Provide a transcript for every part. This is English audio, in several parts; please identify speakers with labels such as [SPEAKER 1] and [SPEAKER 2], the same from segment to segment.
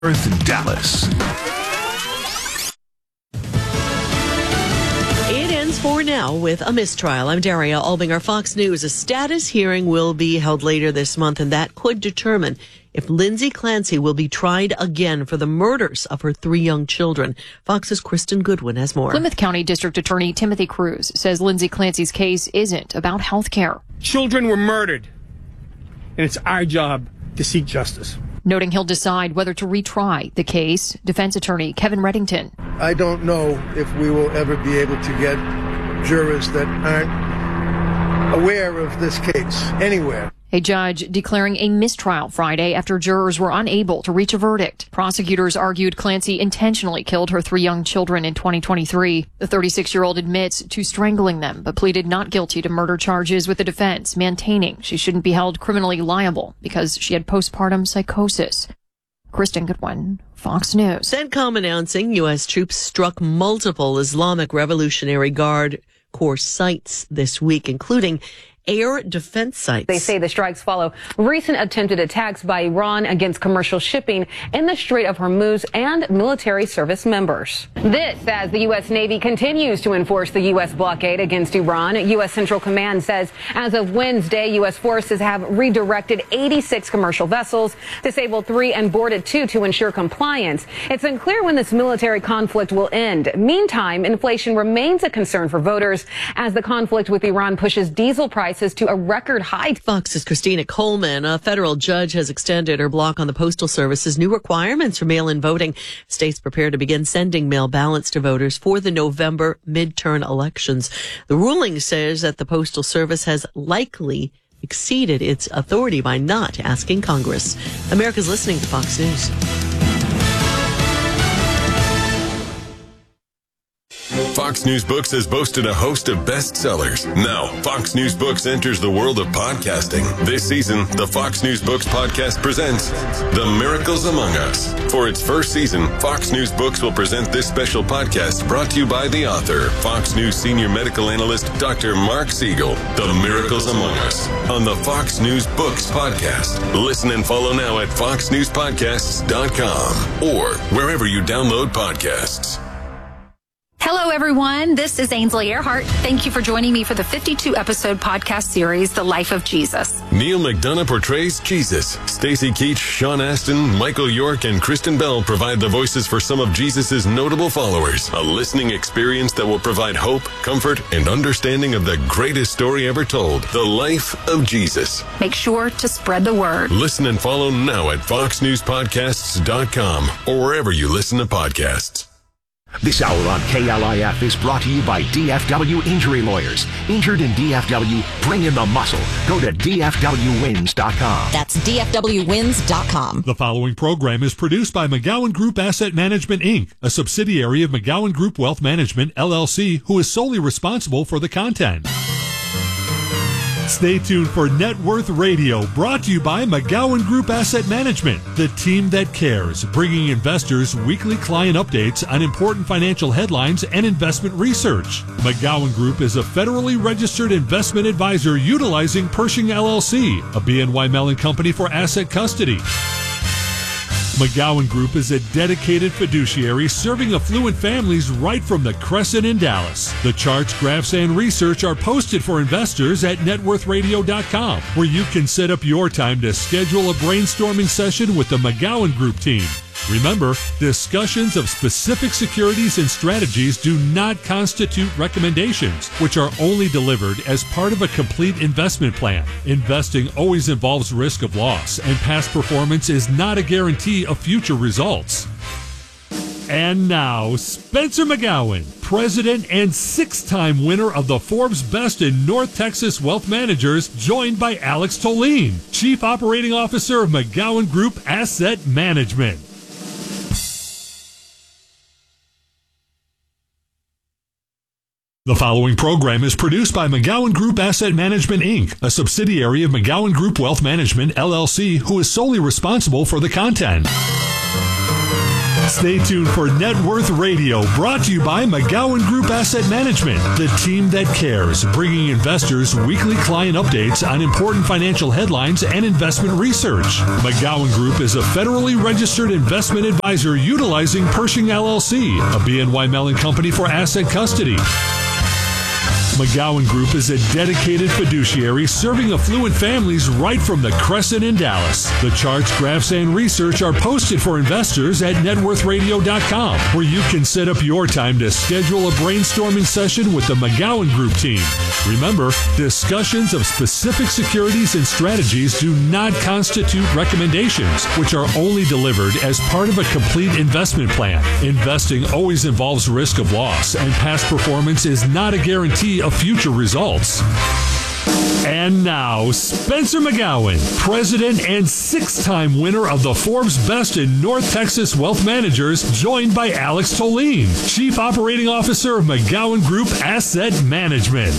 [SPEAKER 1] Earth, Dallas.
[SPEAKER 2] It ends for now with a mistrial. I'm Daria Albinger, Fox News. A status hearing will be held later this month, and that could determine if Lindsay Clancy will be tried again for the murders of her 3 young children. Fox's Kristen Goodwin has more.
[SPEAKER 3] Plymouth County District Attorney Timothy Cruz says Lindsay Clancy's case isn't about health care.
[SPEAKER 4] Children were murdered, and it's our job to seek justice.
[SPEAKER 3] Noting he'll decide whether to retry the case, defense attorney Kevin Reddington.
[SPEAKER 5] I don't know if we will ever be able to get jurors that aren't aware of this case anywhere.
[SPEAKER 3] A judge declaring a mistrial Friday after jurors were unable to reach a verdict. Prosecutors argued Clancy intentionally killed her 3 young children in 2023. The 36-year-old admits to strangling them, but pleaded not guilty to murder charges with the defense, maintaining she shouldn't be held criminally liable because she had postpartum psychosis. Kristen Goodwin, Fox News.
[SPEAKER 2] CENTCOM announcing U.S. troops struck multiple Islamic Revolutionary Guard Corps sites this week, including air defense sites.
[SPEAKER 6] They say the strikes follow recent attempted attacks by Iran against commercial shipping in the Strait of Hormuz and military service members. This as the U.S. Navy continues to enforce the U.S. blockade against Iran. U.S. Central Command says as of Wednesday, U.S. forces have redirected 86 commercial vessels, disabled 3 and boarded 2 to ensure compliance. It's unclear when this military conflict will end. Meantime, inflation remains a concern for voters as the conflict with Iran pushes diesel prices to a record high.
[SPEAKER 2] Fox's Christina Coleman. A federal judge has extended her block on the Postal Service's new requirements for mail-in voting. States prepare to begin sending mail ballots to voters for the November midterm elections. The ruling says that the Postal Service has likely exceeded its authority by not asking Congress. America's listening to Fox News.
[SPEAKER 7] Fox News Books has boasted a host of bestsellers. Now, Fox News Books enters the world of podcasting. This season, the Fox News Books podcast presents The Miracles Among Us. For its first season, Fox News Books will present this special podcast brought to you by the author, Fox News senior medical analyst, Dr. Mark Siegel. The Miracles Among Us on the Fox News Books podcast. Listen and follow now at foxnewspodcasts.com or wherever you download podcasts.
[SPEAKER 8] Hello, everyone. This is Ainsley Earhart. Thank you for joining me for the 52-episode podcast series, The Life of Jesus.
[SPEAKER 7] Neil McDonough portrays Jesus. Stacey Keach, Sean Astin, Michael York, and Kristen Bell provide the voices for some of Jesus' notable followers. A listening experience that will provide hope, comfort, and understanding of the greatest story ever told, The Life of Jesus.
[SPEAKER 8] Make sure to spread the word.
[SPEAKER 7] Listen and follow now at foxnewspodcasts.com or wherever you listen to podcasts.
[SPEAKER 1] This hour on KLIF is brought to you by DFW Injury Lawyers. Injured in DFW? Bring in the muscle. Go to DFWWins.com.
[SPEAKER 9] That's DFWWins.com.
[SPEAKER 10] The following program is produced by McGowan Group Asset Management, Inc., a subsidiary of McGowan Group Wealth Management, LLC, who is solely responsible for the content. Stay tuned for Net Worth Radio, brought to you by McGowan Group Asset Management, the team that cares, bringing investors weekly client updates on important financial headlines and investment research. McGowan Group is a federally registered investment advisor utilizing Pershing LLC, a BNY Mellon company for asset custody. McGowan Group is a dedicated fiduciary serving affluent families right from the Crescent in Dallas. The charts, graphs, and research are posted for investors at networthradio.com, where you can set up your time to schedule a brainstorming session with the McGowan Group team. Remember, discussions of specific securities and strategies do not constitute recommendations, which are only delivered as part of a complete investment plan. Investing always involves risk of loss, and past performance is not a guarantee of future results. And now, Spencer McGowan, president and 6-time winner of the Forbes Best in North Texas Wealth Managers, joined by Alex Tolene, Chief Operating Officer of McGowan Group Asset Management. The following program is produced by McGowan Group Asset Management, Inc., a subsidiary of McGowan Group Wealth Management, LLC, who is solely responsible for the content. Stay tuned for Net Worth Radio, brought to you by McGowan Group Asset Management, the team that cares, bringing investors weekly client updates on important financial headlines and investment research. McGowan Group is a federally registered investment advisor utilizing Pershing LLC, a BNY Mellon company for asset custody. McGowan Group is a dedicated fiduciary serving affluent families right from the Crescent in Dallas. The charts, graphs, and research are posted for investors at networthradio.com, where you can set up your time to schedule a brainstorming session with the McGowan Group team. Remember, discussions of specific securities and strategies do not constitute recommendations, which are only delivered as part of a complete investment plan. Investing always involves risk of loss, and past performance is not a guarantee of future results. And now, Spencer McGowan, president and 6-time winner of the Forbes Best in North Texas Wealth Managers, joined by Alex Tolene, Chief Operating Officer of McGowan Group Asset Management.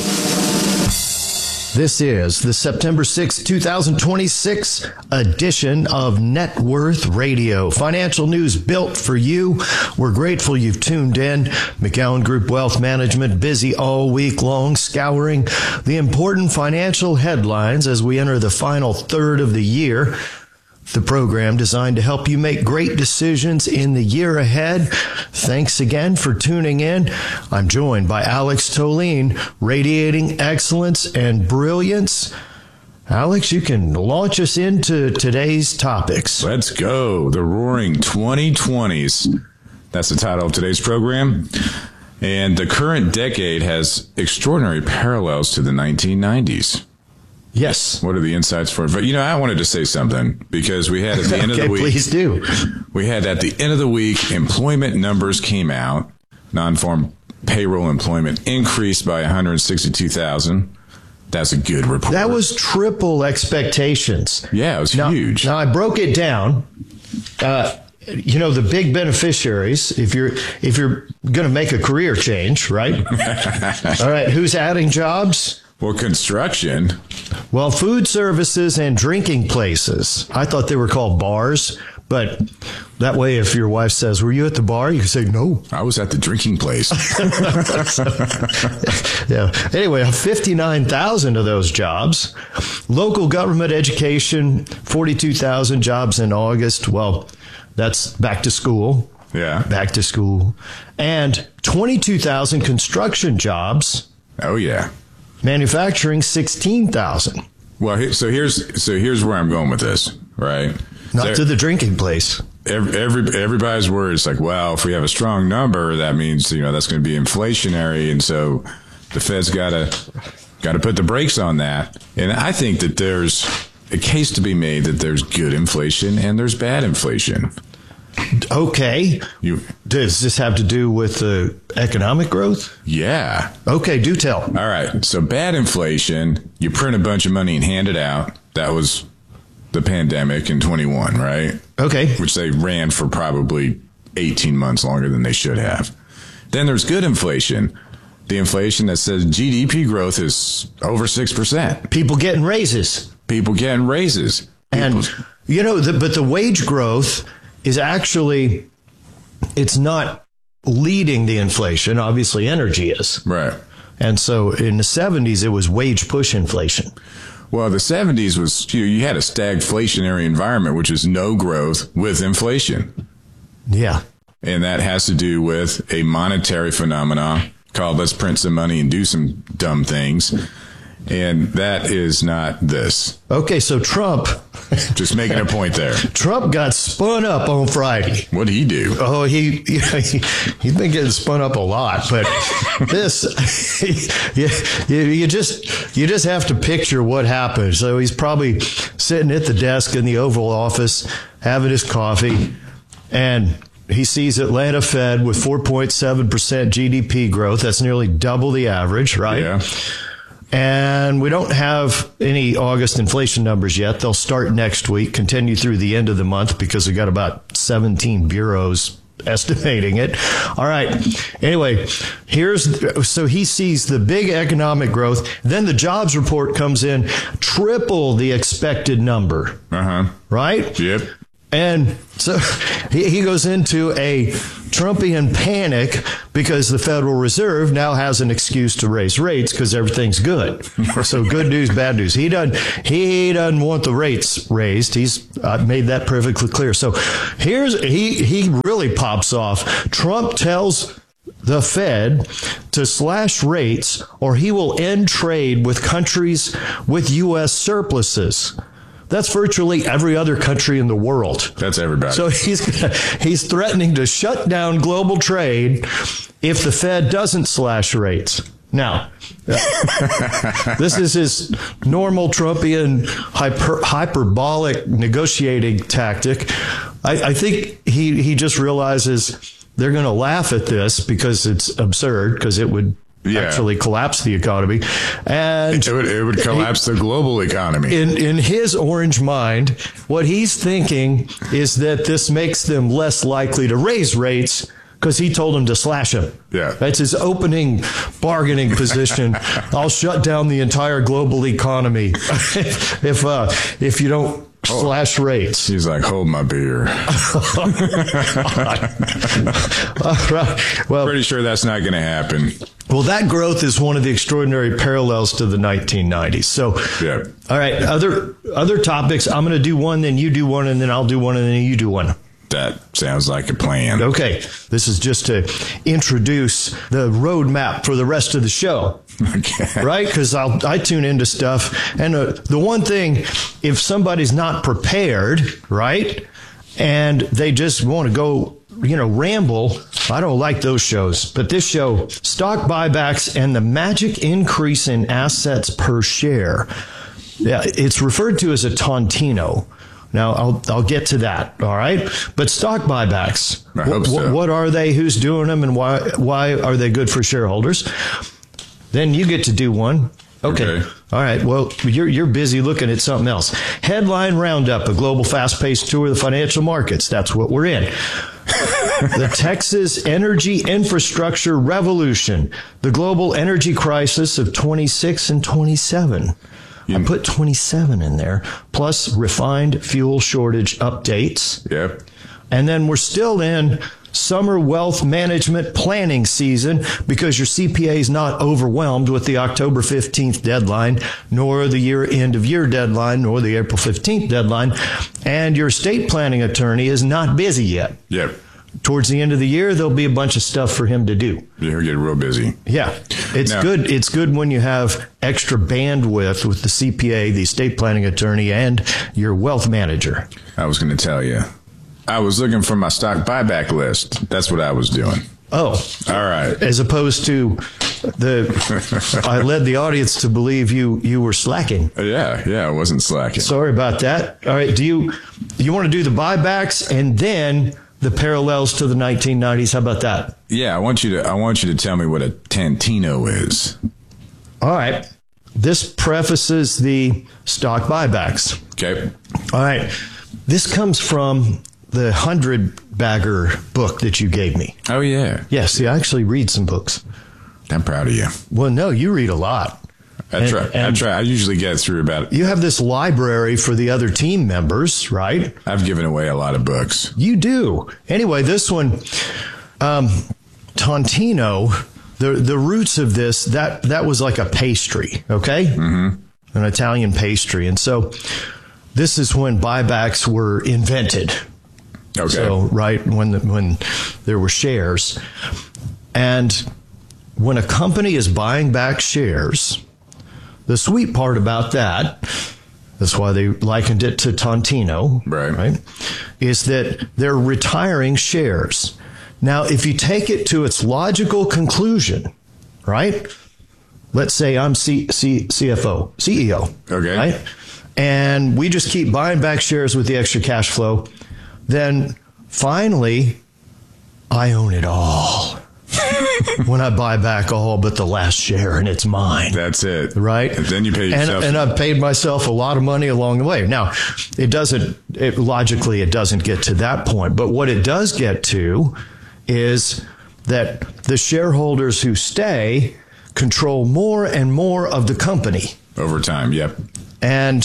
[SPEAKER 11] This is the September 6, 2026 edition of Net Worth Radio. Financial news built for you. We're grateful you've tuned in. McGowan Group Wealth Management busy all week long, scouring the important financial headlines as we enter the final third of the year. The program designed to help you make great decisions in the year ahead. Thanks again for tuning in. I'm joined by Alex Tolene, radiating excellence and brilliance. Alex, you can launch us into today's topics.
[SPEAKER 12] Let's go. The Roaring 2020s. That's the title of today's program. And the current decade has extraordinary parallels to the 1990s.
[SPEAKER 11] Yes.
[SPEAKER 12] What are the insights for it? But, I wanted to say something because we had at the end of the week.
[SPEAKER 11] Please do.
[SPEAKER 12] We had at the end of the week, employment numbers came out. Non-farm payroll employment increased by 162,000. That's a good report.
[SPEAKER 11] That was triple expectations.
[SPEAKER 12] Yeah, it was huge.
[SPEAKER 11] Now, I broke it down. The big beneficiaries, if you're going to make a career change, right? All right, who's adding jobs?
[SPEAKER 12] Well, construction.
[SPEAKER 11] Well, food services and drinking places. I thought they were called bars, but that way if your wife says, "Were you at the bar?" you can say, "No.
[SPEAKER 12] I was at the drinking place."
[SPEAKER 11] Yeah. Anyway, 59,000 of those jobs. Local government education, 42,000 jobs in August. Well, that's back to school.
[SPEAKER 12] Yeah.
[SPEAKER 11] Back to school. And 22,000 construction jobs.
[SPEAKER 12] Oh, yeah.
[SPEAKER 11] Manufacturing, 16,000.
[SPEAKER 12] Well, so here's where I'm going with this, right?
[SPEAKER 11] Not to the drinking place.
[SPEAKER 12] Everybody's worried. It's like, well, if we have a strong number, that means that's going to be inflationary, and so the Fed's got to put the brakes on that. And I think that there's a case to be made that there's good inflation and there's bad inflation.
[SPEAKER 11] Okay. Does this have to do with the economic growth?
[SPEAKER 12] Yeah.
[SPEAKER 11] Okay, do tell.
[SPEAKER 12] All right. So bad inflation, you print a bunch of money and hand it out. That was the pandemic in 21, right?
[SPEAKER 11] Okay.
[SPEAKER 12] Which they ran for probably 18 months longer than they should have. Then there's good inflation. The inflation that says GDP growth is over 6%.
[SPEAKER 11] People getting raises.
[SPEAKER 12] And,
[SPEAKER 11] but the wage growth is actually, it's not leading the inflation. Obviously, energy is.
[SPEAKER 12] Right.
[SPEAKER 11] And so in the 70s, it was wage push inflation.
[SPEAKER 12] Well, the 70s was, you had a stagflationary environment, which is no growth with inflation.
[SPEAKER 11] Yeah.
[SPEAKER 12] And that has to do with a monetary phenomenon called let's print some money and do some dumb things. And that is not this.
[SPEAKER 11] Okay, so Trump.
[SPEAKER 12] Just making a point there.
[SPEAKER 11] Trump got spun up on Friday.
[SPEAKER 12] What did he do?
[SPEAKER 11] Oh, he's been getting spun up a lot. But this, you just have to picture what happened. So he's probably sitting at the desk in the Oval Office having his coffee, and he sees Atlanta Fed with 4.7% GDP growth. That's nearly double the average, right?
[SPEAKER 12] Yeah.
[SPEAKER 11] And we don't have any August inflation numbers yet. They'll start next week, continue through the end of the month because we've got about 17 bureaus estimating it. All right. Anyway, so he sees the big economic growth. Then the jobs report comes in, triple the expected number.
[SPEAKER 12] Uh-huh.
[SPEAKER 11] Right?
[SPEAKER 12] Yep.
[SPEAKER 11] And so he goes into a Trumpian panic because the Federal Reserve now has an excuse to raise rates because everything's good. So good news, bad news. He doesn't want the rates raised. He's made that perfectly clear. So he really pops off. Trump tells the Fed to slash rates or he will end trade with countries with U.S. surpluses. That's virtually every other country in the world.
[SPEAKER 12] That's everybody.
[SPEAKER 11] So he's threatening to shut down global trade if the Fed doesn't slash rates. Now, this is his normal Trumpian hyperbolic negotiating tactic. I think he just realizes they're going to laugh at this because it's absurd, because it would actually collapse the economy. And
[SPEAKER 12] it would collapse the global economy.
[SPEAKER 11] In his orange mind, what he's thinking is that this makes them less likely to raise rates because he told them to slash them.
[SPEAKER 12] Yeah.
[SPEAKER 11] That's his opening bargaining position. I'll shut down the entire global economy if you don't slash rates.
[SPEAKER 12] He's like, hold my beer.
[SPEAKER 11] Well,
[SPEAKER 12] pretty sure that's not going to happen.
[SPEAKER 11] Well, that growth is one of the extraordinary parallels to the 1990s. So,
[SPEAKER 12] yeah.
[SPEAKER 11] All right, other topics. I'm going to do one, then you do one, and then I'll do one, and then you do one.
[SPEAKER 12] That sounds like a plan.
[SPEAKER 11] Okay. This is just to introduce the roadmap for the rest of the show.
[SPEAKER 12] Okay.
[SPEAKER 11] Right? Because I tune into stuff. And the one thing, if somebody's not prepared, right, and they just want to go, ramble, I don't like those shows. But this show, stock buybacks and the magic increase in assets per share. Yeah, it's referred to as a tontino. Now, I'll get to that, all right? But stock buybacks,
[SPEAKER 12] I hope so.
[SPEAKER 11] What are they, who's doing them, and why are they good for shareholders? Then you get to do one. Okay. All right. Well, you're busy looking at something else. Headline Roundup, a global fast-paced tour of the financial markets. That's what we're in. The Texas energy infrastructure revolution, the global energy crisis of 26 and 27. I put 27 in there, plus refined fuel shortage updates.
[SPEAKER 12] Yep.
[SPEAKER 11] And then we're still in summer wealth management planning season because your CPA is not overwhelmed with the October 15th deadline, nor the end of year deadline, nor the April 15th deadline. And your estate planning attorney is not busy yet.
[SPEAKER 12] Yep.
[SPEAKER 11] Towards the end of the year, there'll be a bunch of stuff for him to do.
[SPEAKER 12] He'll get real busy.
[SPEAKER 11] Yeah. It's good. It's good when you have extra bandwidth with the CPA, the estate planning attorney, and your wealth manager.
[SPEAKER 12] I was going to tell you. I was looking for my stock buyback list. That's what I was doing.
[SPEAKER 11] Oh.
[SPEAKER 12] All right.
[SPEAKER 11] As opposed to I led the audience to believe you were slacking.
[SPEAKER 12] Yeah, I wasn't slacking.
[SPEAKER 11] Sorry about that. All right. Do you want to do the buybacks and then the parallels to the 1990s? How about that?
[SPEAKER 12] Yeah, I want you to tell me what a tantino is.
[SPEAKER 11] All right. This prefaces the stock buybacks.
[SPEAKER 12] Okay.
[SPEAKER 11] All right. This comes from the 100-bagger book that you gave me.
[SPEAKER 12] Oh, yeah.
[SPEAKER 11] Yes, I actually read some books.
[SPEAKER 12] I'm proud of you.
[SPEAKER 11] Well, no, you read a lot.
[SPEAKER 12] I try. I usually get through about...
[SPEAKER 11] You have this library for the other team members, right?
[SPEAKER 12] I've given away a lot of books.
[SPEAKER 11] You do. Anyway, this one, Tontino, the roots of this, that was like a pastry, okay?
[SPEAKER 12] Mm-hmm.
[SPEAKER 11] An Italian pastry. And so this is when buybacks were invented.
[SPEAKER 12] Okay.
[SPEAKER 11] So, right, when there were shares. And when a company is buying back shares, the sweet part about that's why they likened it to Tontino, right? Is that they're retiring shares. Now, if you take it to its logical conclusion, right? Let's say I'm CEO,
[SPEAKER 12] okay,
[SPEAKER 11] right? And we just keep buying back shares with the extra cash flow. Then finally, I own it all. When I buy back all but the last share and it's mine.
[SPEAKER 12] That's it.
[SPEAKER 11] Right?
[SPEAKER 12] And then you pay yourself.
[SPEAKER 11] And I've paid myself a lot of money along the way. Now, logically, it doesn't get to that point. But what it does get to is that the shareholders who stay control more and more of the company.
[SPEAKER 12] Over time, yep.
[SPEAKER 11] And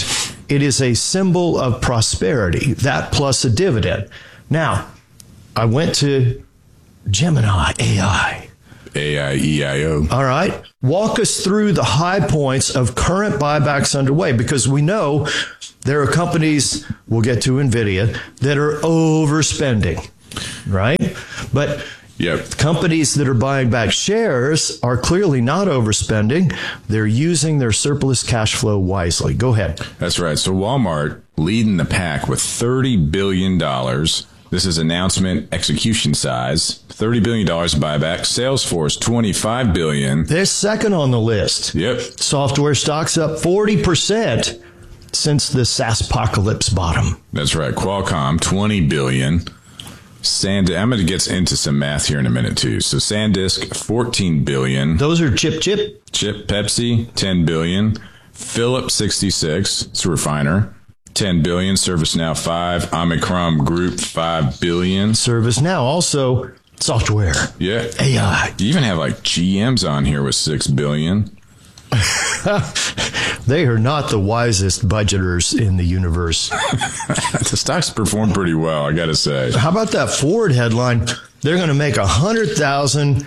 [SPEAKER 11] It is a symbol of prosperity, that plus a dividend. Now, I went to Gemini AI.
[SPEAKER 12] AIEIO.
[SPEAKER 11] All right. Walk us through the high points of current buybacks underway, because we know there are companies, we'll get to NVIDIA, that are overspending, right? But companies that are buying back shares are clearly not overspending. They're using their surplus cash flow wisely. Go ahead.
[SPEAKER 12] That's right. So Walmart leading the pack with $30 billion. This is announcement execution size. $30 billion buyback. Salesforce, $25 billion.
[SPEAKER 11] They're second on the list.
[SPEAKER 12] Yep.
[SPEAKER 11] Software stocks up 40% since the SaaSpocalypse bottom.
[SPEAKER 12] That's right. Qualcomm, $20 billion. I'm going to get into some math here in a minute, too. So SanDisk, $14 billion.
[SPEAKER 11] Those are chip.
[SPEAKER 12] Pepsi, $10 billion. Philips, 66. It's a refiner. $10 billion. ServiceNow, $5. Omicron Group, $5 billion.
[SPEAKER 11] ServiceNow also software.
[SPEAKER 12] Yeah.
[SPEAKER 11] AI.
[SPEAKER 12] You even have like GM's on here with $6 billion.
[SPEAKER 11] They are not the wisest budgeters in the universe.
[SPEAKER 12] The stocks perform pretty well, I got to say.
[SPEAKER 11] How about that Ford headline? They're going to make $100,000,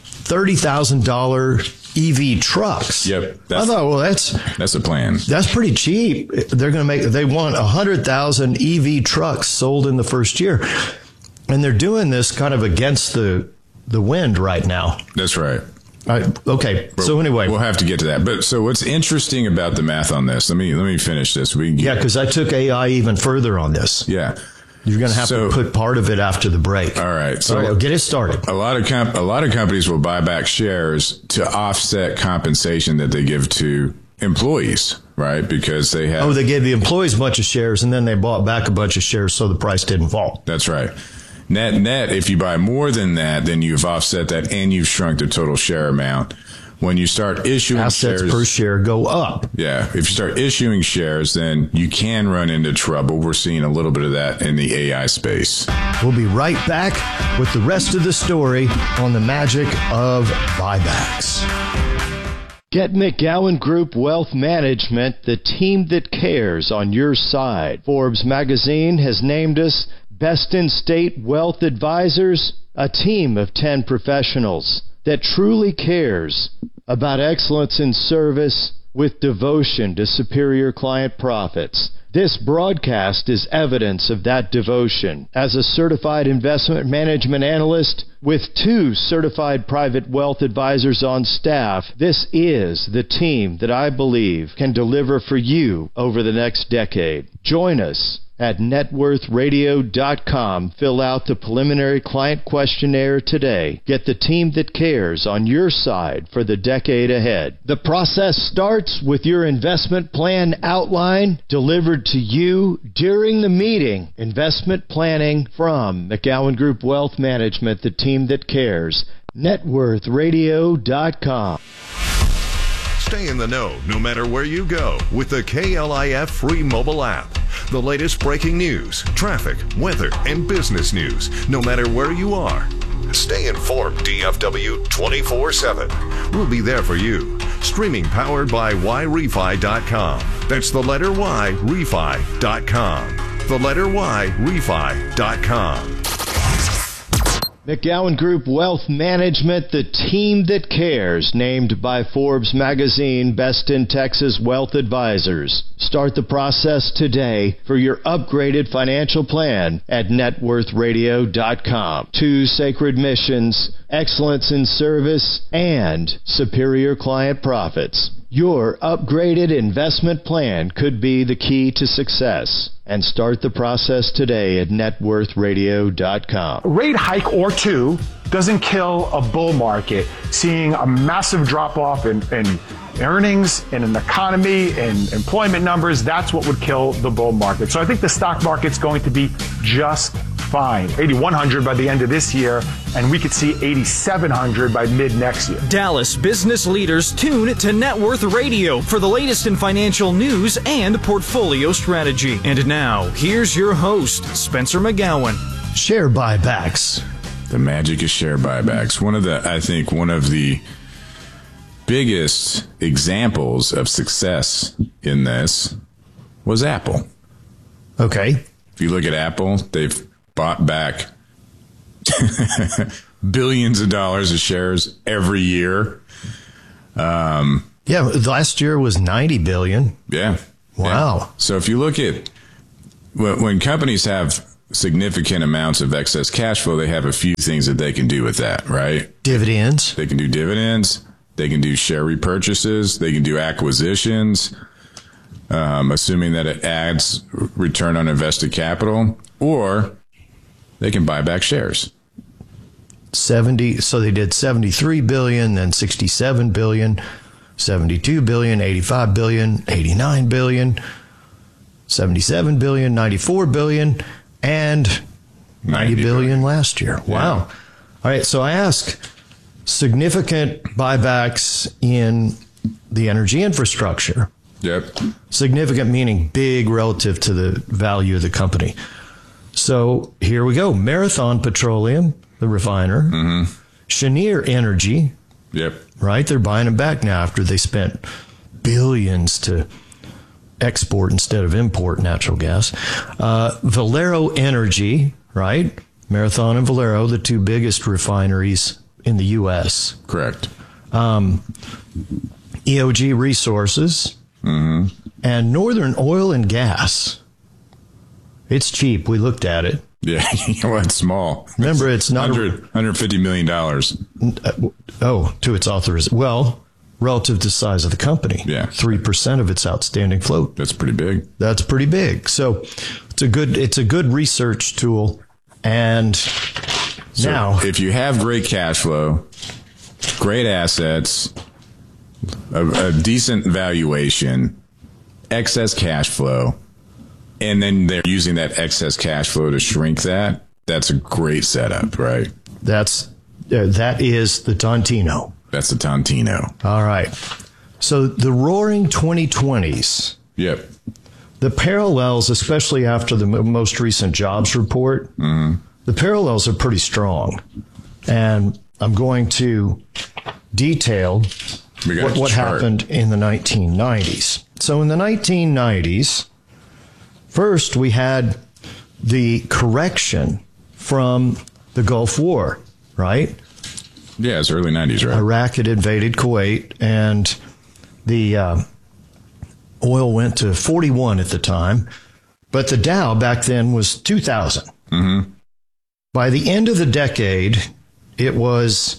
[SPEAKER 11] $30,000 EV trucks.
[SPEAKER 12] Yep.
[SPEAKER 11] I thought, well, that's
[SPEAKER 12] a plan.
[SPEAKER 11] That's pretty cheap. They want 100,000 EV trucks sold in the first year. And they're doing this kind of against the wind right now.
[SPEAKER 12] That's right.
[SPEAKER 11] Okay. So anyway,
[SPEAKER 12] we'll have to get to that. But so what's interesting about the math on this? Let me finish this.
[SPEAKER 11] Because I took AI even further on this.
[SPEAKER 12] Yeah.
[SPEAKER 11] You're going to have to put part of it after the break.
[SPEAKER 12] All right. So
[SPEAKER 11] get it started.
[SPEAKER 12] A lot of companies will buy back shares to offset compensation that they give to employees, right? Because they have.
[SPEAKER 11] They gave the employees a bunch of shares and then they bought back a bunch of shares so the price didn't fall.
[SPEAKER 12] That's right. Net, if you buy more than that, then you've offset that and you've shrunk the total share amount. When you start issuing
[SPEAKER 11] assets
[SPEAKER 12] shares,
[SPEAKER 11] per share go up.
[SPEAKER 12] Yeah. If you start issuing shares, then you can run into trouble. We're seeing a little bit of that in the AI space.
[SPEAKER 11] We'll be right back with the rest of the story on the magic of buybacks. Get McGowan Group Wealth Management, the team that cares, on your side. Forbes magazine has named us Best in State Wealth Advisors, a team of 10 professionals that truly cares about excellence in service with devotion to superior client profits. This broadcast is evidence of that devotion. As a certified investment management analyst with 2 certified private wealth advisors on staff, this is the team that I believe can deliver for you over the next decade. Join us at networthradio.com. Fill out the preliminary client questionnaire today. Get the team that cares on your side for the decade ahead. The process starts with your investment plan outline delivered to you during the meeting. Investment planning from McGowan Group Wealth Management, the team that cares. networthradio.com.
[SPEAKER 1] Stay in the know no matter where you go with the KLIF free mobile app. The latest breaking news, traffic, weather, and business news, no matter where you are. Stay informed, DFW 24/7. We'll be there for you. Streaming powered by YRefi.com. That's the letter Y, refi.com. The letter Y, refi.com.
[SPEAKER 11] McGowan Group Wealth Management, the team that cares, named by Forbes magazine Best in Texas Wealth Advisors. Start the process today for your upgraded financial plan at networthradio.com. 2 sacred missions, excellence in service, and superior client profits. Your upgraded investment plan could be the key to success. And start the process today at networthradio.com.
[SPEAKER 13] A rate hike or 2 doesn't kill a bull market. Seeing a massive drop-off in earnings, in an economy, in employment numbers, that's what would kill the bull market. So I think the stock market's going to be just fine. 8,100 by the end of this year, and we could see 8,700 by mid-next year.
[SPEAKER 14] Dallas business leaders tune to Net Worth Radio for the latest in financial news and portfolio strategy. And now, here's your host, Spencer McGowan.
[SPEAKER 11] Share buybacks.
[SPEAKER 12] The magic of share buybacks. One of the biggest examples of success in this was Apple.
[SPEAKER 11] Okay.
[SPEAKER 12] If you look at Apple, they've bought back billions of dollars of shares every year.
[SPEAKER 11] Last year was $90 billion.
[SPEAKER 12] Yeah.
[SPEAKER 11] Wow.
[SPEAKER 12] Yeah. So if you look at when companies have significant amounts of excess cash flow, they have a few things that they can do with that, right?
[SPEAKER 11] Dividends.
[SPEAKER 12] They can do dividends. They can do share repurchases. They can do acquisitions, assuming that it adds return on invested capital, or they can buy back shares.
[SPEAKER 11] So they did $73 billion, then $67 billion, $72 billion, $85 billion, $89 billion, $77 billion, $94 billion, and $90 billion last year. Wow.
[SPEAKER 12] Yeah.
[SPEAKER 11] All right. So I ask, significant buybacks in the energy infrastructure.
[SPEAKER 12] Yep.
[SPEAKER 11] Significant meaning big relative to the value of the company. So here we go. Marathon Petroleum, the refiner.
[SPEAKER 12] Mm-hmm.
[SPEAKER 11] Cheniere Energy.
[SPEAKER 12] Yep.
[SPEAKER 11] Right? They're buying them back now after they spent billions to export instead of import natural gas. Valero Energy, right? Marathon and Valero, the two biggest refineries in the U.S.
[SPEAKER 12] Correct.
[SPEAKER 11] EOG Resources.
[SPEAKER 12] Mm-hmm.
[SPEAKER 11] And Northern Oil and Gas. It's cheap. We looked at it.
[SPEAKER 12] Yeah, well, it's small.
[SPEAKER 11] Remember, it's not
[SPEAKER 12] $150 million.
[SPEAKER 11] To its authorization. Well, relative to the size of the company.
[SPEAKER 12] Yeah.
[SPEAKER 11] 3% of its outstanding float.
[SPEAKER 12] That's pretty big.
[SPEAKER 11] That's pretty big. So it's a good research tool. And
[SPEAKER 12] so
[SPEAKER 11] now,
[SPEAKER 12] if you have great cash flow, great assets, a decent valuation, excess cash flow, and then they're using that excess cash flow to shrink that's a great setup, right?
[SPEAKER 11] that is the Tontino.
[SPEAKER 12] That's the Tontino.
[SPEAKER 11] All right. So the roaring 2020s.
[SPEAKER 12] Yep.
[SPEAKER 11] The parallels, especially after the most recent jobs report, the parallels are pretty strong. And I'm going to detail what happened in the 1990s. So in the 1990s, first we had the correction from the Gulf War, right?
[SPEAKER 12] Yeah, it's early 90s, right?
[SPEAKER 11] Iraq had invaded Kuwait, and the oil went to 41 at the time, but the Dow back then was 2,000.
[SPEAKER 12] Mm-hmm.
[SPEAKER 11] By the end of the decade, it was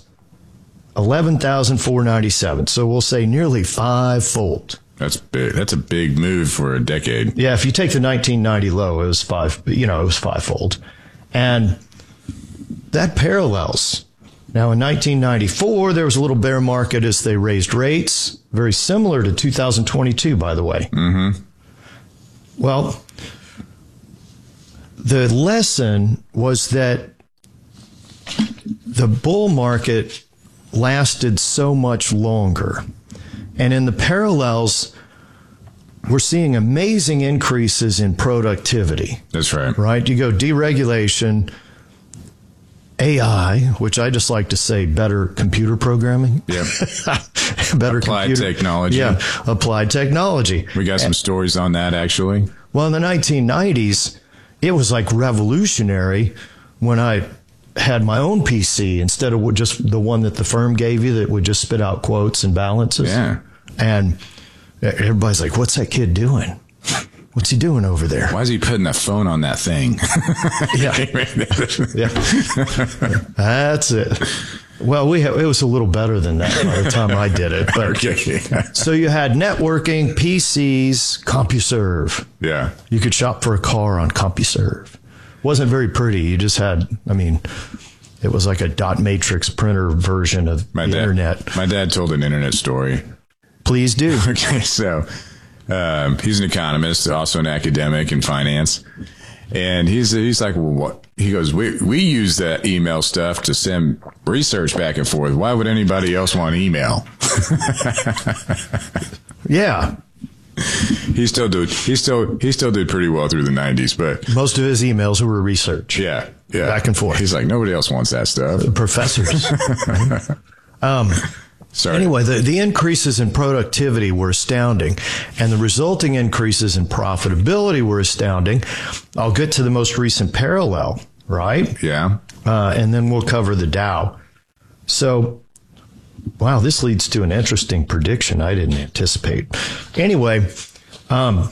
[SPEAKER 11] 11,497. So we'll say nearly fivefold.
[SPEAKER 12] That's big. That's a big move for a decade.
[SPEAKER 11] Yeah, if you take the 1990 low, it was fivefold, and that parallels. Now, in 1994, there was a little bear market as they raised rates, very similar to 2022, by the way.
[SPEAKER 12] Mm-hmm.
[SPEAKER 11] Well, the lesson was that the bull market lasted so much longer. And in the parallels, we're seeing amazing increases in productivity.
[SPEAKER 12] That's right.
[SPEAKER 11] Right? You go deregulation, AI, which I just like to say better computer programming.
[SPEAKER 12] Yeah.
[SPEAKER 11] Better
[SPEAKER 12] applied technology.
[SPEAKER 11] Yeah, applied technology.
[SPEAKER 12] We got some stories on that, actually.
[SPEAKER 11] Well, in the 1990s, it was like revolutionary when I had my own PC instead of just the one that the firm gave you that would just spit out quotes and balances.
[SPEAKER 12] Yeah.
[SPEAKER 11] And everybody's like, what's that kid doing? What's he doing over there?
[SPEAKER 12] Why is he putting a phone on that thing?
[SPEAKER 11] Yeah. That's it. Well, it was a little better than that by the time I did it. But,
[SPEAKER 12] okay.
[SPEAKER 11] So you had networking, PCs, CompuServe.
[SPEAKER 12] Yeah.
[SPEAKER 11] You could shop for a car on CompuServe. Wasn't very pretty. You just had, it was like a dot matrix printer version of the internet.
[SPEAKER 12] My dad told an internet story.
[SPEAKER 11] Please do.
[SPEAKER 12] Okay, so he's an economist, also an academic in finance. And he's like, well, what? He goes, we use that email stuff to send research back and forth. Why would anybody else want email?
[SPEAKER 11] Yeah.
[SPEAKER 12] He still did pretty well through the 90s, but
[SPEAKER 11] most of his emails were research.
[SPEAKER 12] Yeah.
[SPEAKER 11] Back and forth.
[SPEAKER 12] He's like, nobody else wants that stuff.
[SPEAKER 11] Professors. Anyway, the increases in productivity were astounding, and the resulting increases in profitability were astounding. I'll get to the most recent parallel, right?
[SPEAKER 12] Yeah.
[SPEAKER 11] And then we'll cover the Dow. So, wow, this leads to an interesting prediction I didn't anticipate. Anyway, the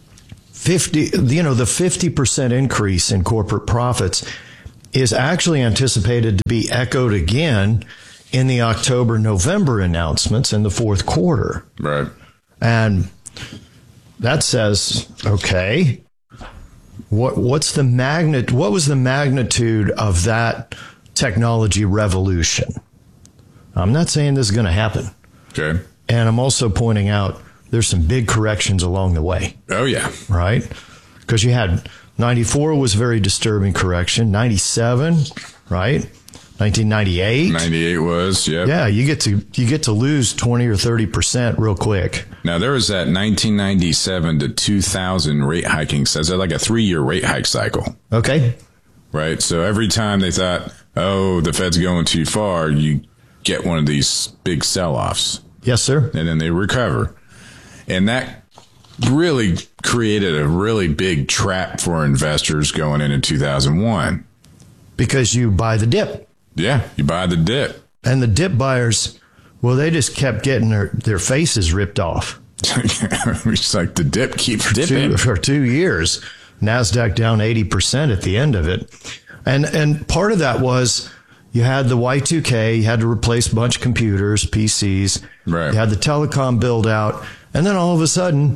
[SPEAKER 11] 50% increase in corporate profits is actually anticipated to be echoed again in the October-November announcements in the fourth quarter.
[SPEAKER 12] Right.
[SPEAKER 11] And that says, okay, what was the magnitude of that technology revolution? I'm not saying this is going to happen.
[SPEAKER 12] Okay.
[SPEAKER 11] And I'm also pointing out there's some big corrections along the way.
[SPEAKER 12] Oh, yeah.
[SPEAKER 11] Right? Because you had 94 was a very disturbing correction. 97, right? 1998.
[SPEAKER 12] 98 was, yeah.
[SPEAKER 11] Yeah, you get to lose 20 or 30% real quick.
[SPEAKER 12] Now, there was that 1997 to 2000 rate hiking. So it's like a 3-year rate hike cycle.
[SPEAKER 11] Okay.
[SPEAKER 12] Right. So every time they thought, oh, the Fed's going too far, you get one of these big sell-offs.
[SPEAKER 11] Yes, sir.
[SPEAKER 12] And then they recover. And that really created a really big trap for investors going into 2001.
[SPEAKER 11] Because you buy the dip.
[SPEAKER 12] Yeah, you buy the dip.
[SPEAKER 11] And the dip buyers, well, they just kept getting their faces ripped off.
[SPEAKER 12] It's like the dip keeps dipping.
[SPEAKER 11] For 2 years. NASDAQ down 80% at the end of it. And part of that was you had the Y2K, you had to replace a bunch of computers, PCs.
[SPEAKER 12] Right.
[SPEAKER 11] You had the telecom build out. And then all of a sudden,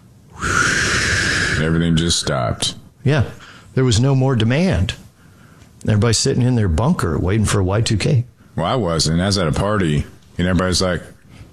[SPEAKER 12] everything just stopped.
[SPEAKER 11] Yeah. There was no more demand. Everybody's sitting in their bunker waiting for a Y2K.
[SPEAKER 12] Well, I wasn't. I was at a party, and everybody's like,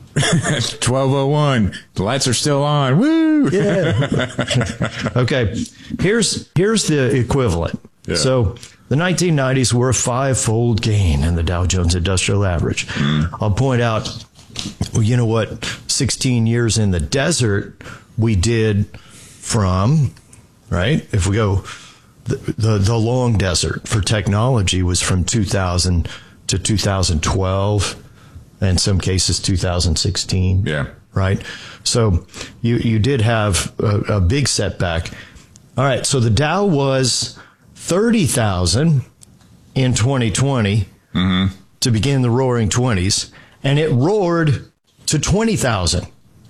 [SPEAKER 12] 12:01, the lights are still on. Woo!
[SPEAKER 11] Yeah. Okay. Here's the equivalent.
[SPEAKER 12] Yeah.
[SPEAKER 11] So the 1990s were a 5-fold gain in the Dow Jones Industrial Average. I'll point out, well, you know what? 16 years in the desert, we did from, right? If we go, the long desert for technology was from 2000 to 2012, and in some cases 2016.
[SPEAKER 12] Yeah.
[SPEAKER 11] Right. So you did have a big setback. All right. So the Dow was 30,000 in 2020 to begin the roaring 20s, and it roared to 20,000.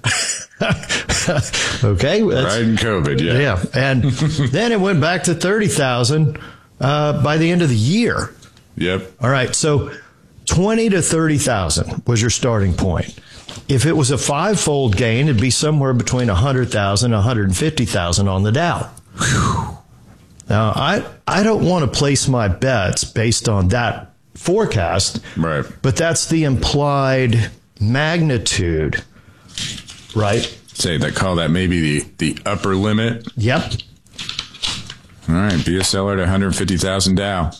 [SPEAKER 11] Okay.
[SPEAKER 12] Right in COVID, yeah.
[SPEAKER 11] Yeah. And then it went back to 30,000 by the end of the year.
[SPEAKER 12] Yep.
[SPEAKER 11] All right. So 20 to 30,000 was your starting point. If it was a 5-fold gain, it'd be somewhere between 100,000 and 150,000 on the Dow. Now, I don't want to place my bets based on that forecast.
[SPEAKER 12] Right.
[SPEAKER 11] But that's the implied magnitude, right?
[SPEAKER 12] Say they call that maybe the upper limit.
[SPEAKER 11] Yep.
[SPEAKER 12] All right, be a seller at 150,000 Dow.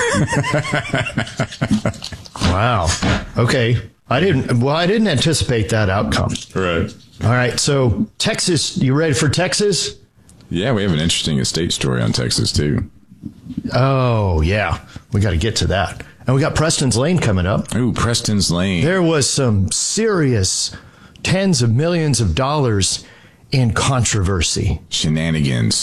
[SPEAKER 11] Wow. Okay. I didn't anticipate that outcome.
[SPEAKER 12] Right.
[SPEAKER 11] All right. So Texas, you ready for Texas?
[SPEAKER 12] Yeah, we have an interesting estate story on Texas too.
[SPEAKER 11] Oh, yeah. We got to get to that. And we got Preston's Lane coming up.
[SPEAKER 12] Ooh, Preston's Lane.
[SPEAKER 11] There was some serious tens of millions of dollars in controversy.
[SPEAKER 12] Shenanigans.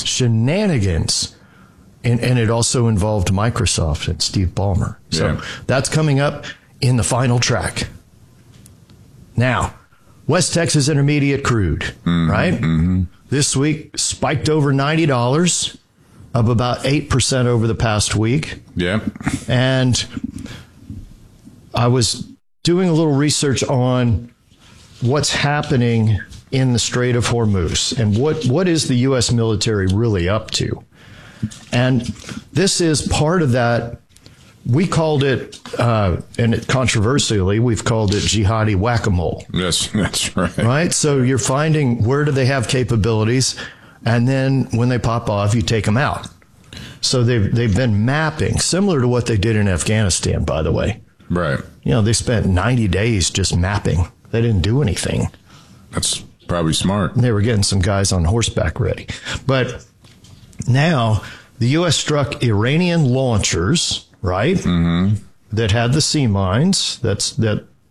[SPEAKER 11] And it also involved Microsoft and Steve Ballmer. So that's coming up in the final track. Now, West Texas Intermediate crude, right? This week spiked over $90, up about 8% over the past week.
[SPEAKER 12] Yeah.
[SPEAKER 11] And I was doing a little research on what's happening in the Strait of Hormuz and what is the U.S. military really up to. And this is part of that. We called it, controversially, we've called it jihadi whack-a-mole.
[SPEAKER 12] Yes, that's right.
[SPEAKER 11] Right? So you're finding where do they have capabilities, and then when they pop off, you take them out. So they've been mapping, similar to what they did in Afghanistan, by the way.
[SPEAKER 12] Right.
[SPEAKER 11] You know, they spent 90 days just mapping. They didn't do anything.
[SPEAKER 12] That's probably smart.
[SPEAKER 11] They were getting some guys on horseback ready. But now the U.S. struck Iranian launchers, right? That had the sea mines that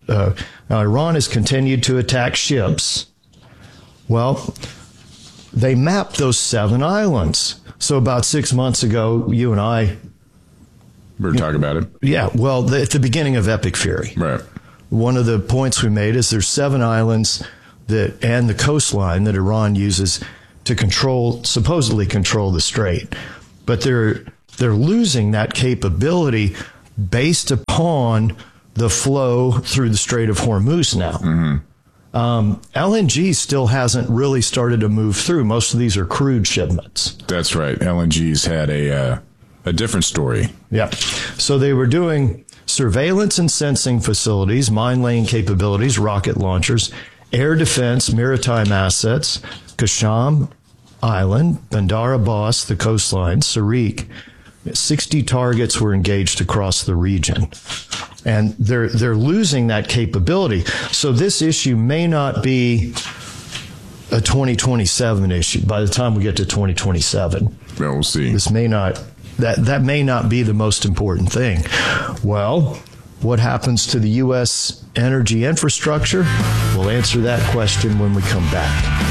[SPEAKER 11] Now, Iran has continued to attack ships. Well, they mapped those 7 islands. So about 6 months ago, you and I
[SPEAKER 12] were talking about it.
[SPEAKER 11] Yeah, well, at the beginning of Epic Fury.
[SPEAKER 12] Right.
[SPEAKER 11] One of the points we made is there's 7 islands and the coastline that Iran uses to supposedly control the strait. But they're losing that capability based upon the flow through the Strait of Hormuz now.
[SPEAKER 12] Mm-hmm.
[SPEAKER 11] LNG still hasn't really started to move through. Most of these are crude shipments.
[SPEAKER 12] That's right. LNG's had a different story.
[SPEAKER 11] Yeah. So they were doing surveillance and sensing facilities, mine laying capabilities, rocket launchers, air defense, maritime assets, Kasham Island, Bandar Abbas, the coastline, Sarik. 60 targets were engaged across the region. And they're losing that capability. So this issue may not be a 2027 issue by the time we get to 2027.
[SPEAKER 12] Well, we'll see.
[SPEAKER 11] This may not, that may not be the most important thing. Well, what happens to the U.S. energy infrastructure? We'll answer that question when we come back.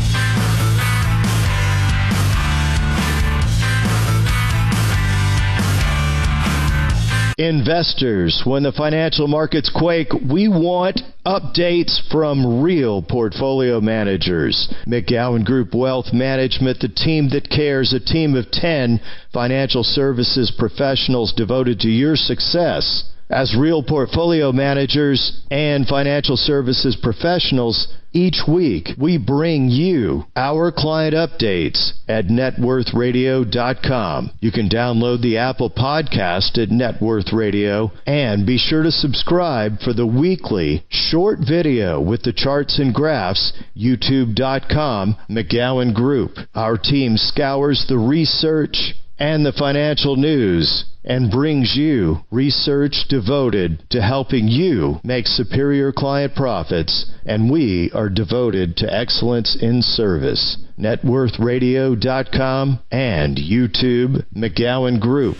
[SPEAKER 11] Investors, when the financial markets quake, we want updates from real portfolio managers. McGowan Group Wealth Management, the team that cares, a team of 10 financial services professionals devoted to your success. As real portfolio managers and financial services professionals, each week we bring you our client updates at networthradio.com. You can download the Apple podcast at Net Worth Radio and be sure to subscribe for the weekly short video with the charts and graphs, youtube.com, McGowan Group. Our team scours the research and the financial news and brings you research devoted to helping you make superior client profits, and we are devoted to excellence in service. networthradio.com and YouTube, McGowan Group.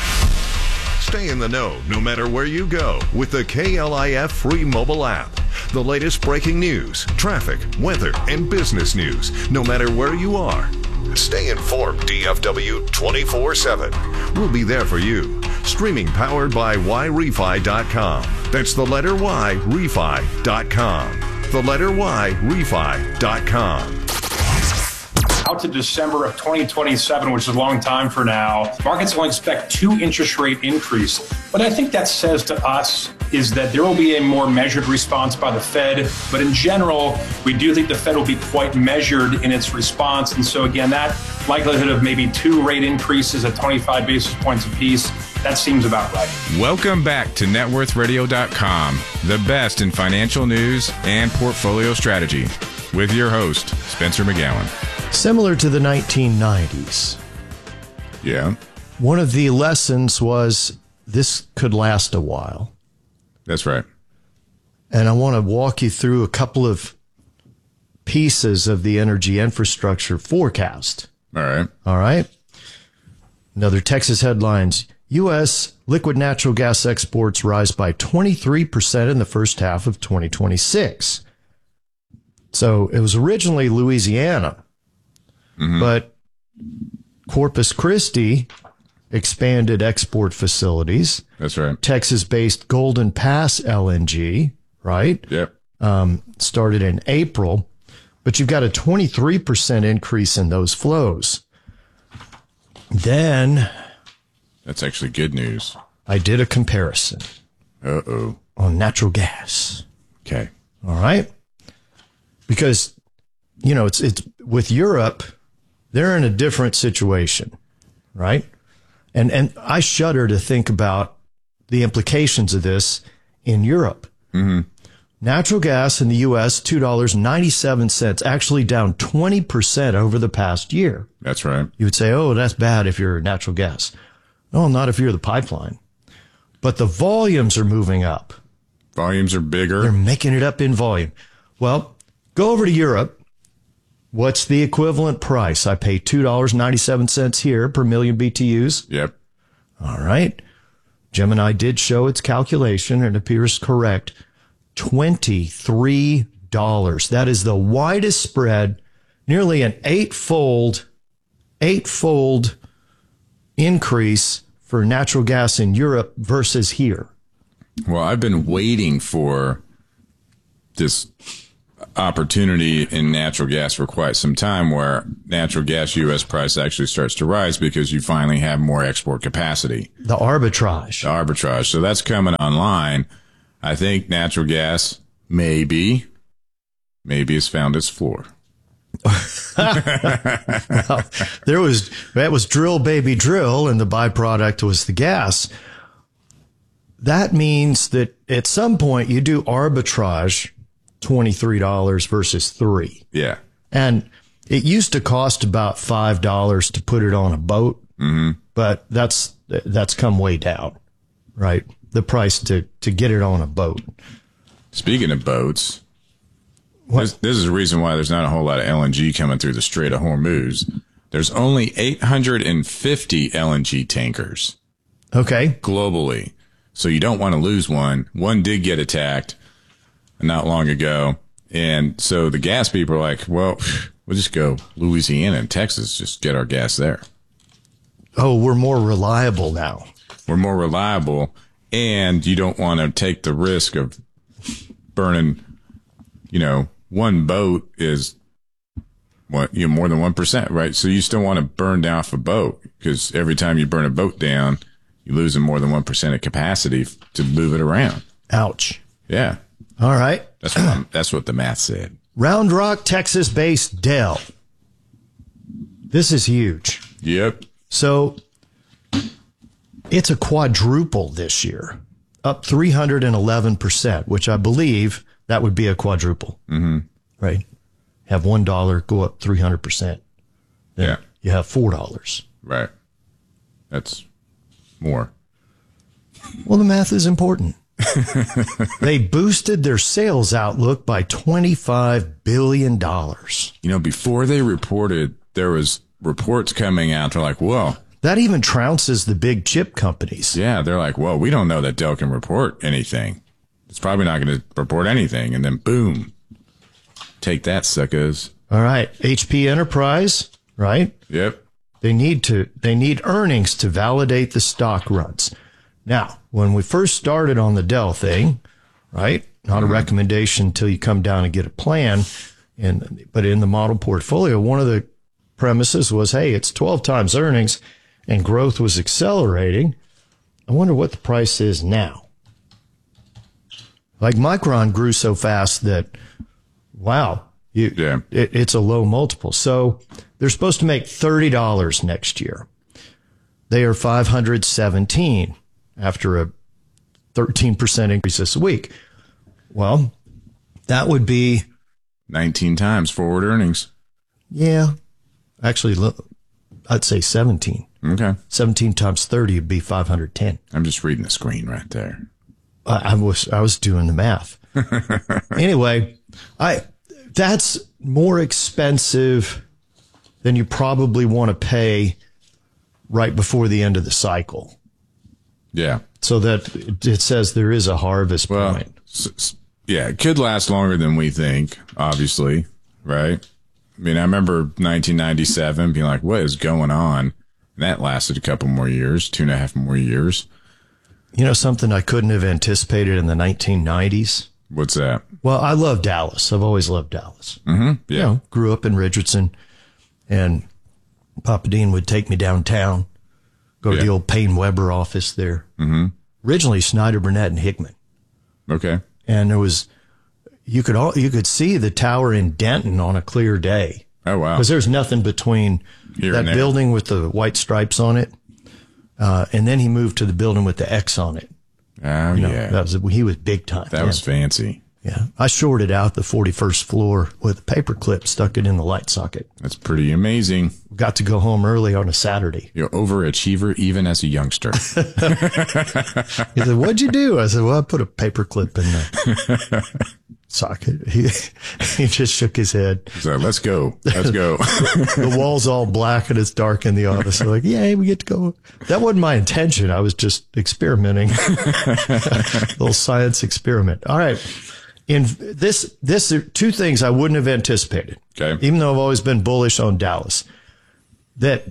[SPEAKER 1] Stay in the know no matter where you go with the KLIF free mobile app. The latest breaking news, traffic, weather, and business news no matter where you are. Stay informed, DFW 24/7. We'll be there for you. Streaming powered by YRefi.com. That's the letter Y, refi.com. The letter Y, refi.com.
[SPEAKER 15] Out to December of 2027, which is a long time for now, markets will expect 2 interest rate increase. What I think that says to us is that there will be a more measured response by the Fed. But in general, we do think the Fed will be quite measured in its response. And so again, that likelihood of maybe 2 rate increases at 25 basis points apiece, that seems about right.
[SPEAKER 16] Welcome back to networthradio.com, the best in financial news and portfolio strategy, with your host, Spencer McGowan.
[SPEAKER 11] Similar to the 1990s.
[SPEAKER 12] Yeah.
[SPEAKER 11] One of the lessons was this could last a while.
[SPEAKER 12] That's right.
[SPEAKER 11] And I want to walk you through a couple of pieces of the energy infrastructure forecast.
[SPEAKER 12] All right.
[SPEAKER 11] All right. Another Texas headlines. U.S. liquid natural gas exports rise by 23% in the first half of 2026. So it was originally Louisiana. Mm-hmm. But Corpus Christi expanded export facilities.
[SPEAKER 12] That's right.
[SPEAKER 11] Texas-based Golden Pass LNG, right?
[SPEAKER 12] Yep.
[SPEAKER 11] Started in April. But you've got a 23% increase in those flows. Then...
[SPEAKER 12] That's actually good news.
[SPEAKER 11] I did a comparison.
[SPEAKER 12] Uh-oh.
[SPEAKER 11] On natural gas.
[SPEAKER 12] Okay.
[SPEAKER 11] All right? Because, you know, it's with Europe... They're in a different situation, right? And I shudder to think about the implications of this in Europe.
[SPEAKER 12] Mm-hmm.
[SPEAKER 11] Natural gas in the U.S., $2.97, actually down 20% over the past year.
[SPEAKER 12] That's right.
[SPEAKER 11] You would say, oh, that's bad if you're natural gas. No, not if you're the pipeline. But the volumes are moving up.
[SPEAKER 12] Volumes are bigger.
[SPEAKER 11] They're making it up in volume. Well, go over to Europe. What's the equivalent price? I pay $2.97 here per million BTUs.
[SPEAKER 12] Yep.
[SPEAKER 11] All right. Gemini did show its calculation and it appears correct. $23. That is the widest spread, nearly an eightfold increase for natural gas in Europe versus here.
[SPEAKER 12] Well, I've been waiting for this opportunity in natural gas for quite some time, where natural gas U.S. price actually starts to rise because you finally have more export capacity.
[SPEAKER 11] The arbitrage.
[SPEAKER 12] So that's coming online. I think natural gas maybe has found its floor.
[SPEAKER 11] Well, that was drill, baby, drill, and the byproduct was the gas. That means that at some point you do arbitrage $23 versus $3.
[SPEAKER 12] Yeah.
[SPEAKER 11] And it used to cost about $5 to put it on a boat, but that's come way down, right? The price to get it on a boat.
[SPEAKER 12] Speaking of boats, this is the reason why there's not a whole lot of LNG coming through the Strait of Hormuz. There's only 850 LNG tankers.
[SPEAKER 11] Okay.
[SPEAKER 12] Globally. So you don't want to lose one. One did get attacked not long ago. And so the gas people are like, well, we'll just go Louisiana and Texas, just get our gas there.
[SPEAKER 11] Oh, we're more reliable now.
[SPEAKER 12] We're more reliable. And you don't want to take the risk of burning, one boat is more than 1%, right? So you still want to burn down a boat, because every time you burn a boat down, you're losing more than 1% of capacity to move it around.
[SPEAKER 11] Ouch.
[SPEAKER 12] Yeah.
[SPEAKER 11] All right.
[SPEAKER 12] That's what the math said.
[SPEAKER 11] Round Rock, Texas-based Dell. This is huge.
[SPEAKER 12] Yep.
[SPEAKER 11] So it's a quadruple this year, up 311%, which I believe that would be a quadruple.
[SPEAKER 12] Mm-hmm.
[SPEAKER 11] Right? Have $1 go up 300%.
[SPEAKER 12] Yeah.
[SPEAKER 11] You have $4.
[SPEAKER 12] Right. That's more.
[SPEAKER 11] Well, the math is important. They boosted their sales outlook by $25 billion.
[SPEAKER 12] Before they reported, there was reports coming out. They're like, whoa.
[SPEAKER 11] That even trounces the big chip companies.
[SPEAKER 12] Yeah, they're like, well, we don't know that Dell can report anything. It's probably not going to report anything. And then, boom. Take that, suckers.
[SPEAKER 11] All right. HP Enterprise, right?
[SPEAKER 12] Yep.
[SPEAKER 11] They need earnings to validate the stock runs. Now, when we first started on the Dell thing, right? Not a recommendation until you come down and get a plan. But in the model portfolio, one of the premises was, hey, it's 12 times earnings and growth was accelerating. I wonder what the price is now. Like Micron grew so fast that, wow, it's a low multiple. So they're supposed to make $30 next year. They are $517 after a 13% increase this week. Well, that would be
[SPEAKER 12] 19 times forward earnings.
[SPEAKER 11] Yeah. Actually, I'd say 17.
[SPEAKER 12] Okay.
[SPEAKER 11] 17 times 30 would be 510.
[SPEAKER 12] I'm just reading the screen right there.
[SPEAKER 11] I was doing the math. Anyway, that's more expensive than you probably want to pay right before the end of the cycle.
[SPEAKER 12] Yeah.
[SPEAKER 11] So that it says there is a harvest point.
[SPEAKER 12] Yeah, it could last longer than we think, obviously, right? I mean, I remember 1997 being like, what is going on? And that lasted a couple more years, 2.5 more years.
[SPEAKER 11] You know something I couldn't have anticipated in the 1990s?
[SPEAKER 12] What's that?
[SPEAKER 11] Well, I love Dallas. I've always loved Dallas.
[SPEAKER 12] Mm-hmm. Yeah.
[SPEAKER 11] Grew up in Richardson, and Papa Dean would take me downtown, go to the old Payne Weber office there.
[SPEAKER 12] Mm-hmm.
[SPEAKER 11] Originally Snyder, Burnett, and Hickman.
[SPEAKER 12] Okay.
[SPEAKER 11] And there was, you could see the tower in Denton on a clear day.
[SPEAKER 12] Oh, wow.
[SPEAKER 11] Because there's nothing between that building with the white stripes on it. And then he moved to the building with the X on it.
[SPEAKER 12] Oh, yeah.
[SPEAKER 11] He was big time.
[SPEAKER 12] That was fancy.
[SPEAKER 11] Yeah. I shorted out the 41st floor with a paper clip, stuck it in the light socket.
[SPEAKER 12] That's pretty amazing.
[SPEAKER 11] Got to go home early on a Saturday.
[SPEAKER 12] You're overachiever even as a youngster.
[SPEAKER 11] He said, what'd you do? I said, well, I put a paper clip in the socket. He just shook his head.
[SPEAKER 12] So let's go. Let's go.
[SPEAKER 11] The wall's all black and it's dark in the office. I'm like, yay, we get to go. That wasn't my intention. I was just experimenting. A little science experiment. All right. This are two things I wouldn't have anticipated.
[SPEAKER 12] Okay.
[SPEAKER 11] Even though I've always been bullish on Dallas, that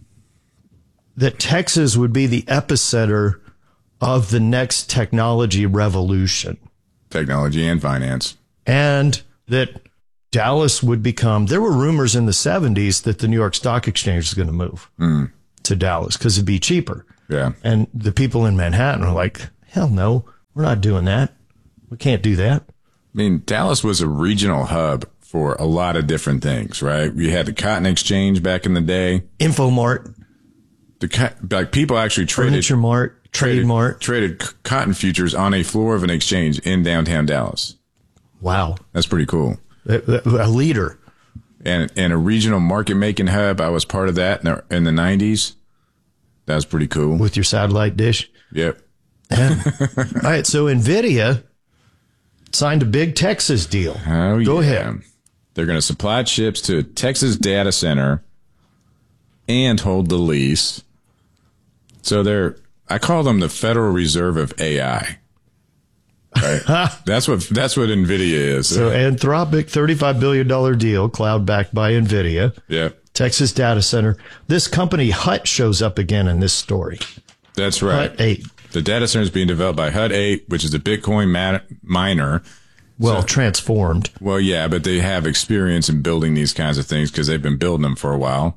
[SPEAKER 11] Texas would be the epicenter of the next technology revolution.
[SPEAKER 12] Technology and finance.
[SPEAKER 11] And that Dallas would become, there were rumors in the 70s that the New York Stock Exchange is going to move to Dallas because it'd be cheaper.
[SPEAKER 12] Yeah.
[SPEAKER 11] And the people in Manhattan are like, hell no, we're not doing that. We can't do that.
[SPEAKER 12] I mean, Dallas was a regional hub for a lot of different things, right? We had the Cotton Exchange back in the day.
[SPEAKER 11] Infomart.
[SPEAKER 12] Like people actually traded.
[SPEAKER 11] Furniture Mart, Trade Mart.
[SPEAKER 12] Traded cotton futures on a floor of an exchange in downtown Dallas.
[SPEAKER 11] Wow.
[SPEAKER 12] That's pretty cool.
[SPEAKER 11] A leader.
[SPEAKER 12] And a regional market making hub. I was part of that in the 90s. That was pretty cool.
[SPEAKER 11] With your satellite dish?
[SPEAKER 12] Yep.
[SPEAKER 11] Yeah. All right. So NVIDIA signed a big Texas deal.
[SPEAKER 12] Oh,
[SPEAKER 11] Go ahead.
[SPEAKER 12] They're going to supply chips to a Texas data center and hold the lease. So I call them the Federal Reserve of AI. Right? That's what NVIDIA is.
[SPEAKER 11] So Anthropic, $35 billion deal, cloud backed by NVIDIA.
[SPEAKER 12] Yeah.
[SPEAKER 11] Texas data center. This company Hut shows up again in this story.
[SPEAKER 12] That's right.
[SPEAKER 11] Hut 8.
[SPEAKER 12] The data center is being developed by Hut 8, which is a Bitcoin miner.
[SPEAKER 11] Well, transformed.
[SPEAKER 12] Well, yeah, but they have experience in building these kinds of things because they've been building them for a while.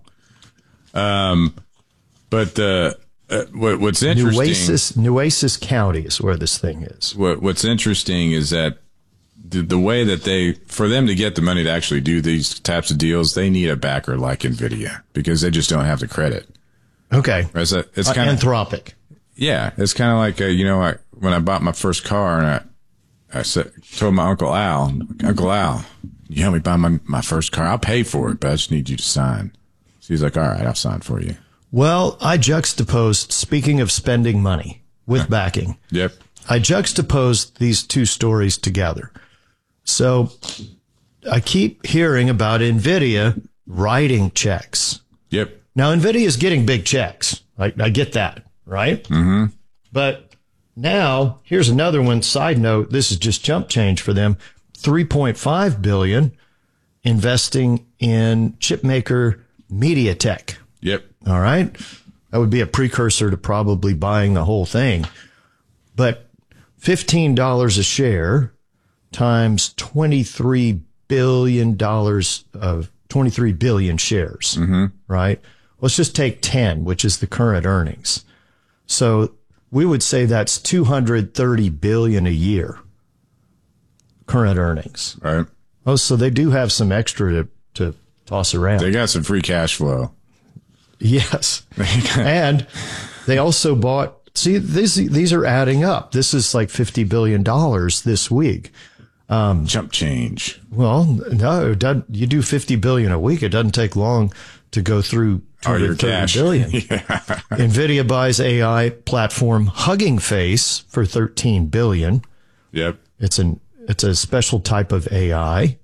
[SPEAKER 12] But what's interesting...
[SPEAKER 11] Nueces County is where this thing is.
[SPEAKER 12] What's interesting is that the way that for them to get the money to actually do these types of deals, they need a backer like NVIDIA because they just don't have the credit.
[SPEAKER 11] Okay.
[SPEAKER 12] It's kind of
[SPEAKER 11] Anthropic.
[SPEAKER 12] Yeah, it's kind of like when I bought my first car and I told my Uncle Al, you help me buy my first car. I'll pay for it, but I just need you to sign. So he's like, all right, I'll sign for you.
[SPEAKER 11] Well, I juxtaposed, speaking of spending money with backing.
[SPEAKER 12] Yep.
[SPEAKER 11] I juxtaposed these two stories together. So I keep hearing about NVIDIA writing checks.
[SPEAKER 12] Yep.
[SPEAKER 11] Now, NVIDIA is getting big checks. I get that, right?
[SPEAKER 12] Mm-hmm.
[SPEAKER 11] But now, here's another one. Side note, this is just chump change for them. $3.5 billion investing in chip maker MediaTek.
[SPEAKER 12] Yep.
[SPEAKER 11] All right. That would be a precursor to probably buying the whole thing. But $15 a share times $23 billion of 23 billion shares, right? Let's just take 10, which is the current earnings. So we would say that's $230 billion a year, current earnings.
[SPEAKER 12] Right.
[SPEAKER 11] Oh, so they do have some extra to toss around.
[SPEAKER 12] They got some free cash flow.
[SPEAKER 11] Yes. And they also bought, see, these are adding up. This is like $50 billion this week.
[SPEAKER 12] Jump change.
[SPEAKER 11] Well, no, you do 50 billion a week. It doesn't take long to go through 230 billion.
[SPEAKER 12] Yeah.
[SPEAKER 11] NVIDIA buys AI platform Hugging Face for 13 billion.
[SPEAKER 12] Yep.
[SPEAKER 11] It's a special type of AI.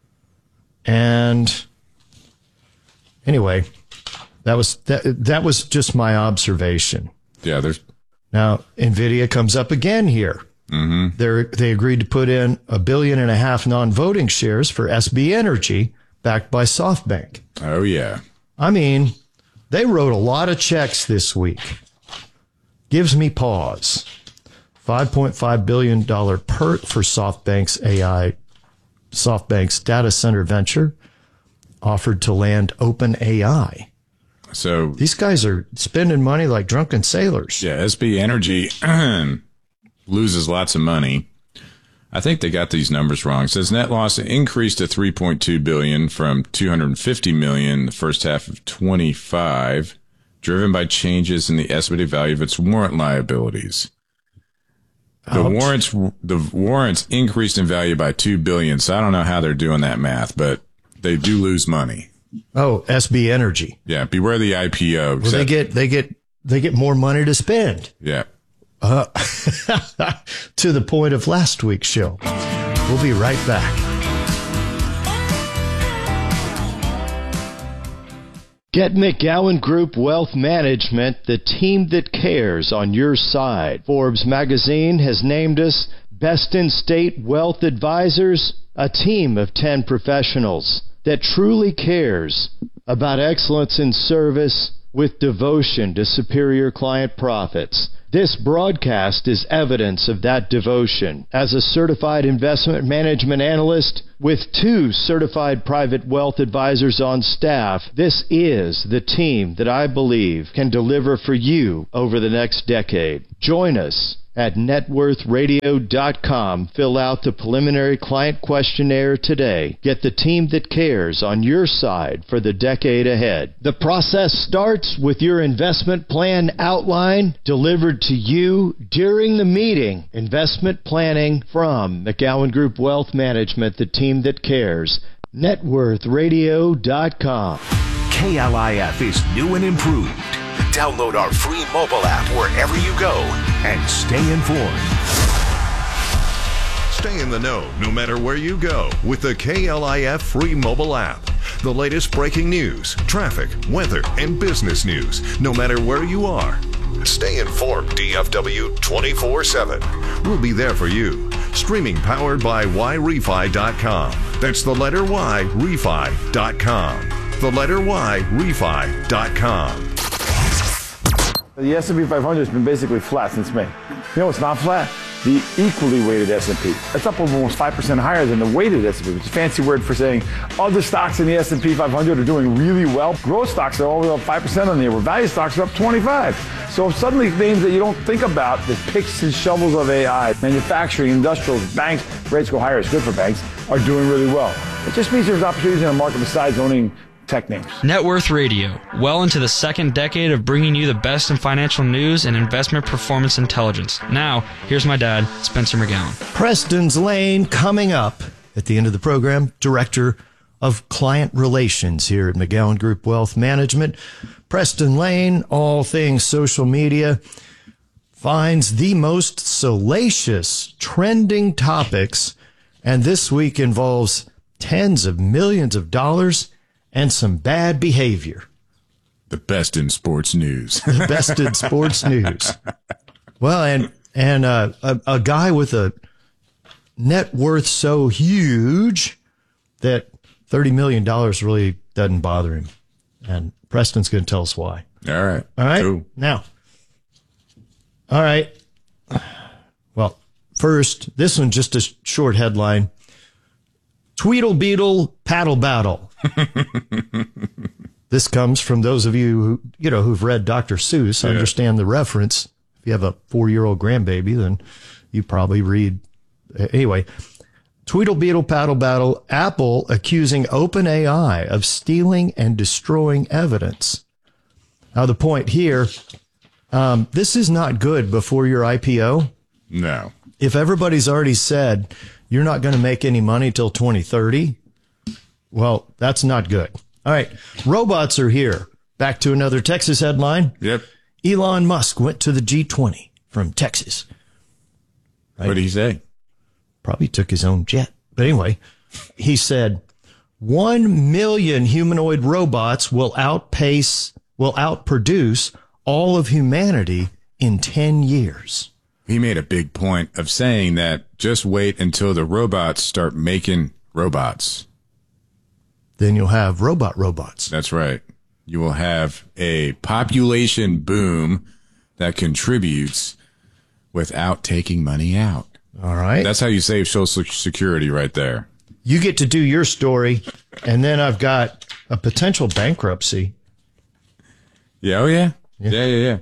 [SPEAKER 11] And anyway, that was just my observation.
[SPEAKER 12] Yeah,
[SPEAKER 11] now NVIDIA comes up again here.
[SPEAKER 12] Mm-hmm.
[SPEAKER 11] They agreed to put in $1.5 billion non-voting shares for SB Energy, backed by SoftBank.
[SPEAKER 12] Oh yeah.
[SPEAKER 11] I mean, they wrote a lot of checks this week. Gives me pause. $5.5 billion PERT for SoftBank's data center venture, offered to land OpenAI.
[SPEAKER 12] So
[SPEAKER 11] these guys are spending money like drunken sailors.
[SPEAKER 12] Yeah, SB Energy loses lots of money. I think they got these numbers wrong. It says net loss increased to $3.2 billion from $250 million in the first half of 25, driven by changes in the estimated value of its warrant liabilities. The warrants increased in value by $2 billion. So I don't know how they're doing that math, but they do lose money.
[SPEAKER 11] Oh, SB Energy.
[SPEAKER 12] Yeah, beware the IPO.
[SPEAKER 11] Well, they get more money to spend.
[SPEAKER 12] Yeah.
[SPEAKER 11] To the point of last week's show. We'll be right back. Get McGowan Group Wealth Management, the team that cares on your side. Forbes magazine has named us Best in State Wealth Advisors, a team of 10 professionals that truly cares about excellence in service with devotion to superior client profits. This broadcast is evidence of that devotion. As a certified investment management analyst with 2 certified private wealth advisors on staff, this is the team that I believe can deliver for you over the next decade. Join us at networthradio.com. Fill out the preliminary client questionnaire today. Get the team that cares on your side for the decade ahead. The process starts with your investment plan outline delivered to you during the meeting. Investment planning from McGowan Group Wealth Management, the team that cares. networthradio.com.
[SPEAKER 1] KLIF is new and improved. Download our free mobile app wherever you go and stay informed. Stay in the know no matter where you go with the KLIF free mobile app. The latest breaking news, traffic, weather, and business news no matter where you are. Stay informed, DFW 24/7. We'll be there for you. Streaming powered by YRefi.com. That's the letter Y, refi.com. The letter Y, refi.com.
[SPEAKER 17] The S&P 500 has been basically flat since May. You know what's not flat? The equally weighted S&P. That's up almost 5% higher than the weighted S&P, which is a fancy word for saying other stocks in the S&P 500 are doing really well. Growth stocks are all the way up 5% on the year, where value stocks are up 25%. So suddenly names that you don't think about, the picks and shovels of AI, manufacturing, industrials, banks, rates go higher, it's good for banks, are doing really well. It just means there's opportunities in the market besides owning tech names.
[SPEAKER 18] Net Worth Radio, well into the second decade of bringing you the best in financial news and investment performance intelligence. Now, here's my dad, Spencer McGowan.
[SPEAKER 11] Preston's Lane coming up at the end of the program, Director of Client Relations here at McGowan Group Wealth Management. Preston Lane, all things social media, finds the most salacious trending topics, and this week involves tens of millions of dollars and some bad behavior.
[SPEAKER 12] The best in sports news.
[SPEAKER 11] The best in sports news. Well, and a guy with a net worth so huge that $30 million really doesn't bother him. And Preston's going to tell us why.
[SPEAKER 12] All right.
[SPEAKER 11] All right.
[SPEAKER 12] Cool.
[SPEAKER 11] Now, all right. Well, first, this one, just a short headline. Tweedle Beetle Paddle Battle. This comes from those of you who've read Dr. Seuss, understand the reference. If you have a 4-year-old grandbaby, then you probably read. Anyway, Tweedle Beetle Paddle Battle, Apple accusing OpenAI of stealing and destroying evidence. Now, the point here, this is not good before your IPO.
[SPEAKER 12] No.
[SPEAKER 11] If everybody's already said you're not going to make any money till 2030, well, that's not good. All right. Robots are here. Back to another Texas headline.
[SPEAKER 12] Yep.
[SPEAKER 11] Elon Musk went to the G20 from Texas.
[SPEAKER 12] Right? What did he say?
[SPEAKER 11] Probably took his own jet. But anyway, he said 1 million humanoid robots will outproduce all of humanity in 10 years.
[SPEAKER 12] He made a big point of saying that just wait until the robots start making robots.
[SPEAKER 11] Then you'll have robots.
[SPEAKER 12] That's right. You will have a population boom that contributes without taking money out.
[SPEAKER 11] All right.
[SPEAKER 12] That's how you save Social Security right there.
[SPEAKER 11] You get to do your story, and then I've got a potential bankruptcy.
[SPEAKER 12] Yeah. Oh, yeah. Yeah.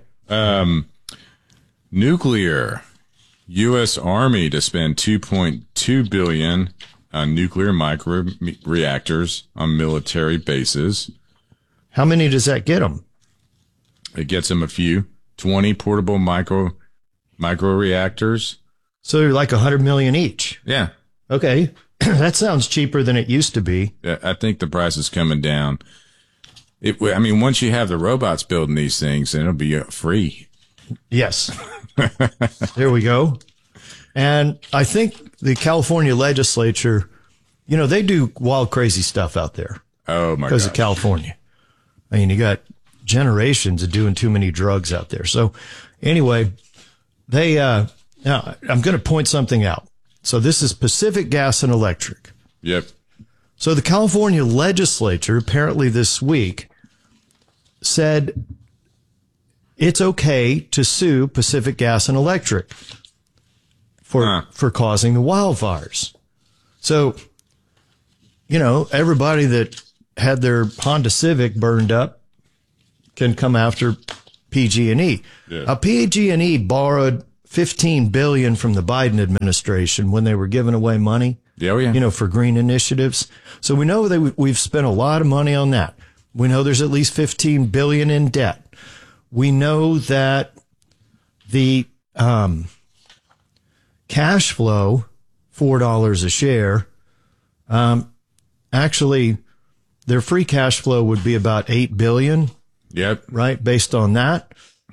[SPEAKER 12] Nuclear. U.S. Army to spend $2.2 billion on nuclear micro reactors on military bases.
[SPEAKER 11] How many does that get them?
[SPEAKER 12] It gets them a few. 20 portable micro reactors.
[SPEAKER 11] So they're like $100 million each.
[SPEAKER 12] Yeah.
[SPEAKER 11] Okay. That sounds cheaper than it used to be.
[SPEAKER 12] Yeah, I think the price is coming down. Once you have the robots building these things, then it'll be free.
[SPEAKER 11] Yes. There we go. And I think the California legislature, they do wild, crazy stuff out there.
[SPEAKER 12] Oh, my God.
[SPEAKER 11] Because of California. You got generations of doing too many drugs out there. So anyway, they, and Now, I'm going to point something out. So this is Pacific Gas and Electric.
[SPEAKER 12] Yep.
[SPEAKER 11] So the California legislature, apparently this week, said it's okay to sue Pacific Gas and Electric for causing the wildfires. So, everybody that had their Honda Civic burned up can come after PG&E.
[SPEAKER 12] Yeah.
[SPEAKER 11] PG&E borrowed $15 billion from the Biden administration when they were giving away money.
[SPEAKER 12] Yeah.
[SPEAKER 11] For green initiatives. So we know that we've spent a lot of money on that. We know there's at least $15 billion in debt. We know that the cash flow, $4 a share, actually their free cash flow would be about $8 billion.
[SPEAKER 12] Yep.
[SPEAKER 11] Right. Based on that,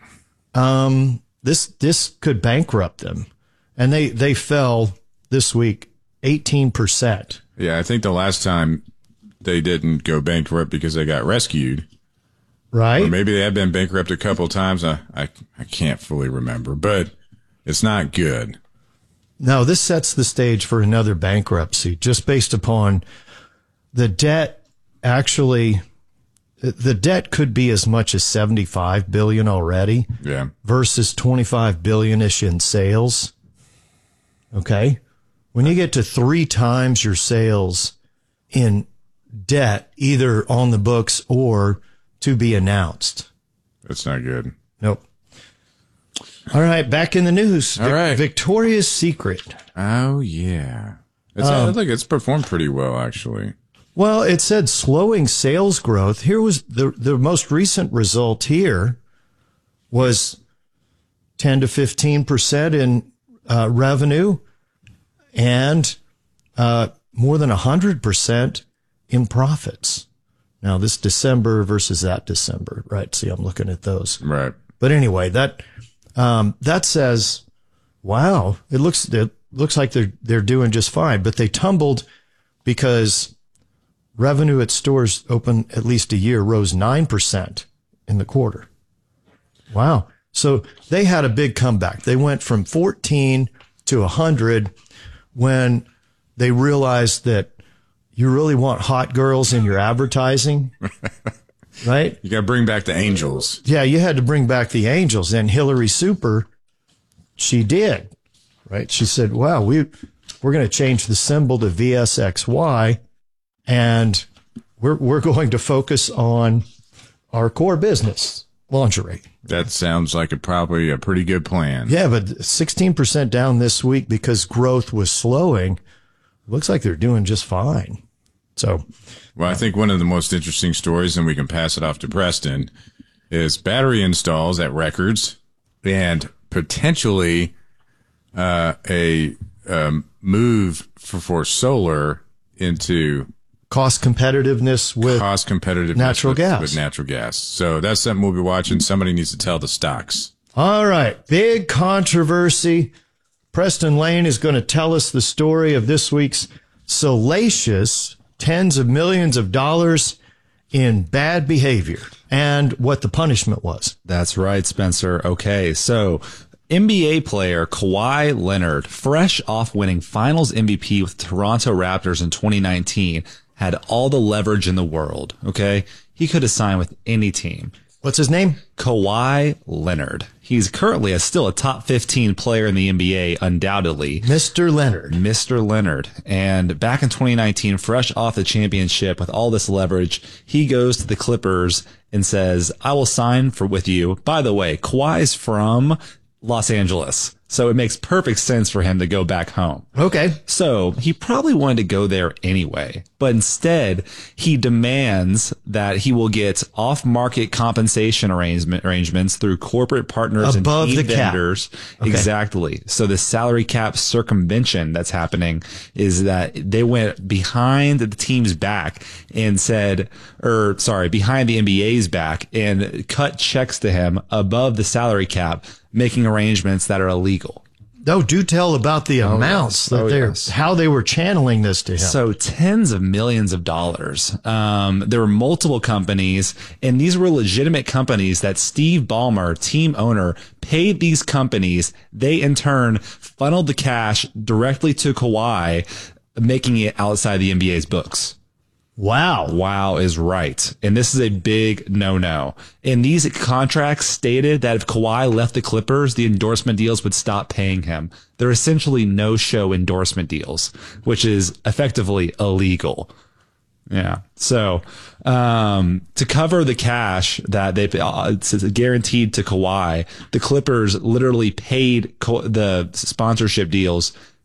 [SPEAKER 11] this could bankrupt them, and they fell this week 18%.
[SPEAKER 12] Yeah, I think the last time they didn't go bankrupt because they got rescued.
[SPEAKER 11] Right.
[SPEAKER 12] Or maybe they have been bankrupt a couple of times. I can't fully remember, but it's not good.
[SPEAKER 11] No, this sets the stage for another bankruptcy just based upon the debt. Actually, the debt could be as much as $75 billion already.
[SPEAKER 12] Yeah.
[SPEAKER 11] Versus $25 billion-ish in sales. Okay. When you get to 3 times your sales in debt, either on the books or to be announced.
[SPEAKER 12] That's not good.
[SPEAKER 11] Nope. All right. Back in the news.
[SPEAKER 12] All right.
[SPEAKER 11] Victoria's Secret.
[SPEAKER 12] Oh, yeah. It's performed pretty well, actually.
[SPEAKER 11] Well, it said slowing sales growth. Here was the most recent result here was 10 to 15% in revenue and more than 100% in profits. Now, this December versus that December, right? See, I'm looking at those.
[SPEAKER 12] Right.
[SPEAKER 11] But anyway, that says, wow, it looks like they're doing just fine. But they tumbled because revenue at stores open at least a year rose 9% in the quarter. Wow. So they had a big comeback. They went from 14 to 100 when they realized that you really want hot girls in your advertising, right?
[SPEAKER 12] You got to bring back the angels.
[SPEAKER 11] Yeah, you had to bring back the angels. And Hillary Super, she did, right? She said, wow, we're going to change the symbol to VSXY, and we're going to focus on our core business, lingerie.
[SPEAKER 12] That sounds like probably a pretty good plan.
[SPEAKER 11] Yeah, but 16% down this week because growth was slowing. Looks like they're doing just fine. So,
[SPEAKER 12] well, I think one of the most interesting stories, and we can pass it off to Preston, is battery installs at records and potentially a move for solar into
[SPEAKER 11] cost competitiveness with natural gas.
[SPEAKER 12] With natural gas. So that's something we'll be watching. Somebody needs to tell the stocks.
[SPEAKER 11] All right. Big controversy. Preston Lane is going to tell us the story of this week's salacious tens of millions of dollars in bad behavior and what the punishment was.
[SPEAKER 19] That's right, Spencer. Okay, so NBA player Kawhi Leonard, fresh off winning Finals MVP with Toronto Raptors in 2019, had all the leverage in the world, okay? He could have signed with any team.
[SPEAKER 11] What's his name?
[SPEAKER 19] Kawhi Leonard. He's currently still a top 15 player in the NBA, undoubtedly.
[SPEAKER 11] Mr.
[SPEAKER 19] Leonard. And back in 2019, fresh off the championship with all this leverage, he goes to the Clippers and says, I will sign with you. By the way, Kawhi's from Los Angeles, so it makes perfect sense for him to go back home.
[SPEAKER 11] Okay.
[SPEAKER 19] So he probably wanted to go there anyway, but instead he demands that he will get off-market compensation arrangements through corporate partners
[SPEAKER 11] above
[SPEAKER 19] and team
[SPEAKER 11] the cap.
[SPEAKER 19] vendors.
[SPEAKER 11] Okay.
[SPEAKER 19] Exactly. So the salary cap circumvention that's happening is that they went behind the team's back and behind the NBA's back and cut checks to him above the salary cap, making arrangements that are illegal.
[SPEAKER 11] Oh, do tell about the amounts that how they were channeling this to him.
[SPEAKER 19] So tens of millions of dollars. There were multiple companies, and these were legitimate companies that Steve Ballmer, team owner, paid these companies. They in turn funneled the cash directly to Kawhi, making it outside the NBA's books. Wow is right. And this is a big no-no. And these contracts stated that if Kawhi left the Clippers, the endorsement deals would stop paying him. They're essentially no-show endorsement deals, which is effectively illegal. Yeah. So, to cover the cash that they it's guaranteed to Kawhi, the Clippers literally paid the sponsorship deals